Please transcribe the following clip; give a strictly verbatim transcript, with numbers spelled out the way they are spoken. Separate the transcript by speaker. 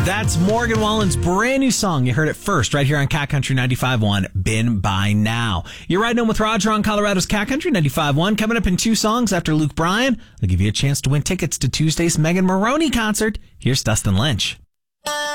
Speaker 1: That's Morgan Wallen's brand new song. You heard it first right here on Cat Country ninety-five point one, Been By Now. You're riding on with Roger on Colorado's Cat Country ninety-five point one. Coming up in two songs after Luke Bryan, I'll give you a chance to win tickets to Tuesday's Megan Maroney concert. Here's Dustin Lynch.